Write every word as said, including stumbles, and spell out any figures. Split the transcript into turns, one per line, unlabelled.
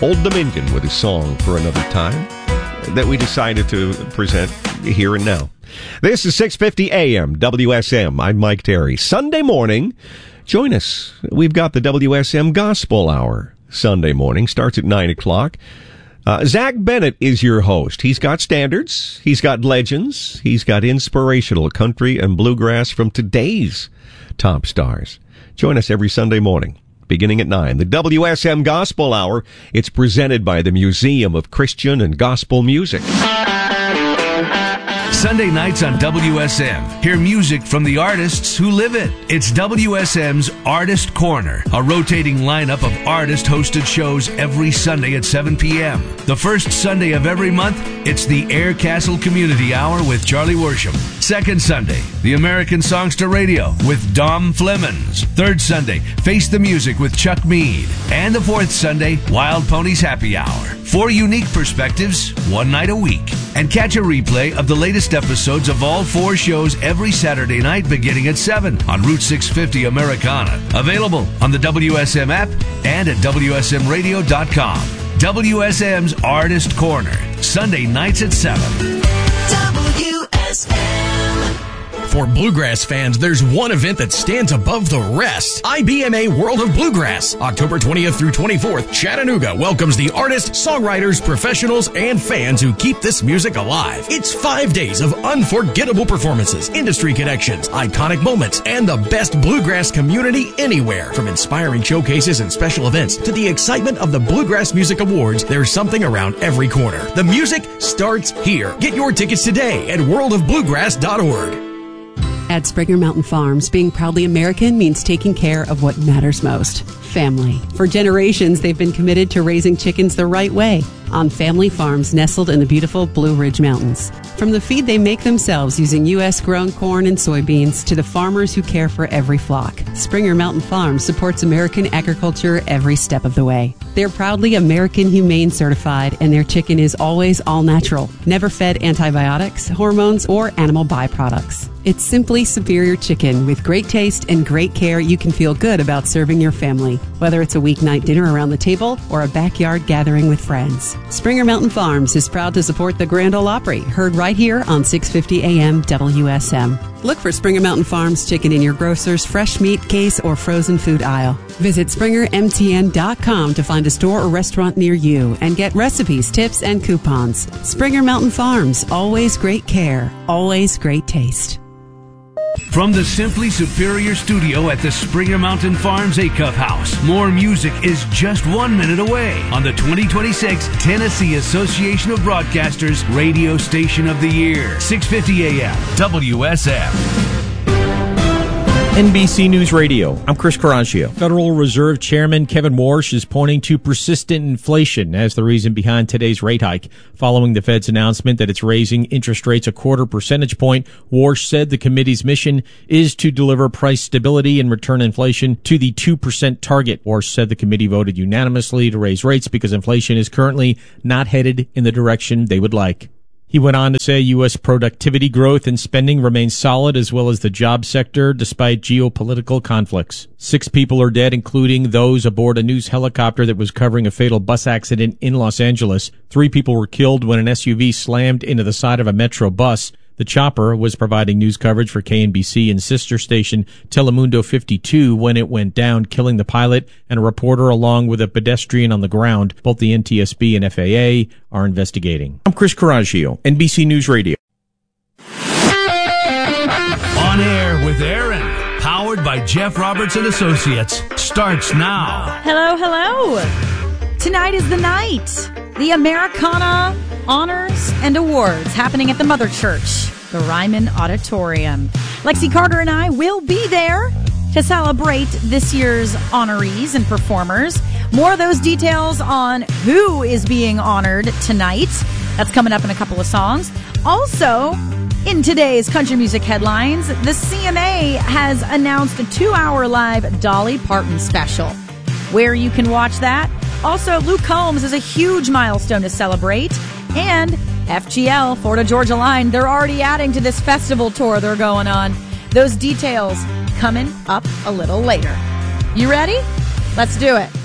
Old Dominion with a song for another time that we decided to present here and now. This is six fifty A M W S M. I'm Mike Terry. Sunday morning, join us. We've got the W S M Gospel Hour. Sunday morning starts at nine o'clock. Uh, Zach Bennett is your host. He's got standards. He's got legends. He's got inspirational country and bluegrass from today's top stars. Join us every Sunday morning, beginning at nine. The W S M Gospel Hour. It's presented by the Museum of Christian and Gospel Music.
Sunday nights on W S M. Hear music from the artists who live it. It's W S M's Artist Corner, a rotating lineup of artist-hosted shows every Sunday at seven p.m. The first Sunday of every month, it's the Air Castle Community Hour with Charlie Worsham. Second Sunday, the American Songster Radio with Dom Flemons. Third Sunday, Face the Music with Chuck Mead. And the fourth Sunday, Wild Ponies Happy Hour. Four unique perspectives, one night a week. And catch a replay of the latest episodes of all four shows every Saturday night beginning at seven on Route six fifty Americana. Available on the W S M app and at W S M radio dot com. W S M's Artist Corner, Sunday nights at seven.
W S M.
For bluegrass fans, there's one event that stands above the rest. I B M A World of Bluegrass. October twentieth through twenty-fourth, Chattanooga welcomes the artists, songwriters, professionals, and fans who keep this music alive. It's five days of unforgettable performances, industry connections, iconic moments, and the best bluegrass community anywhere. From inspiring showcases and special events to the excitement of the Bluegrass Music Awards, there's something around every corner. The music starts here. Get your tickets today at world of bluegrass dot org.
At Springer Mountain Farms, being proudly American means taking care of what matters most. Family. For generations, they've been committed to raising chickens the right way on family farms nestled in the beautiful Blue Ridge Mountains. From the feed they make themselves using U S grown corn and soybeans to the farmers who care for every flock, Springer Mountain Farms supports American agriculture every step of the way. They're proudly American Humane certified, and their chicken is always all natural, never fed antibiotics, hormones, or animal byproducts. It's simply superior chicken with great taste and great care you can feel good about serving your family, whether it's a weeknight dinner around the table or a backyard gathering with friends. Springer Mountain Farms is proud to support the Grand Ole Opry, heard right here on six fifty A M W S M. Look for Springer Mountain Farms chicken in your grocer's fresh meat case or frozen food aisle. Visit springer m t n dot com to find a store or restaurant near you and get recipes, tips, and coupons. Springer Mountain Farms, always great care, always great taste.
From the Simply Superior studio at the Springer Mountain Farms Acuff House, more music is just one minute away on the twenty twenty-six Tennessee Association of Broadcasters Radio Station of the Year, six fifty A M W S M.
N B C News Radio, I'm Chris Carrangio. Federal Reserve Chairman Kevin Warsh is pointing to persistent inflation as the reason behind today's rate hike. Following the Fed's announcement that it's raising interest rates a quarter percentage point, Warsh said the committee's mission is to deliver price stability and return inflation to the two percent target. Warsh said the committee voted unanimously to raise rates because inflation is currently not headed in the direction they would like. He went on to say U S productivity growth and spending remains solid, as well as the job sector, despite geopolitical conflicts. Six people are dead, including those aboard a news helicopter that was covering a fatal bus accident in Los Angeles. Three people were killed when an S U V slammed into the side of a Metro bus. The chopper was providing news coverage for K N B C and sister station Telemundo fifty-two when it went down, killing the pilot and a reporter along with a pedestrian on the ground. Both the N T S B and F A A are investigating. I'm Chris Carrangio, N B C News Radio.
On Air with Aaron, powered by Jeff Roberts and Associates, starts now.
Hello, hello. Tonight is the night. The Americana Honors and Awards happening at the Mother Church, the Ryman Auditorium. Lexi Carter and I will be there to celebrate this year's honorees and performers. More of those details on who is being honored tonight. That's coming up in a couple of songs. Also, in today's country music headlines, the C M A has announced a two-hour live Dolly Parton special. Where you can watch that. Also, Luke Combs is a huge milestone to celebrate. And F G L, Florida Georgia Line, they're already adding to this festival tour they're going on. Those details coming up a little later. You ready? Let's do it.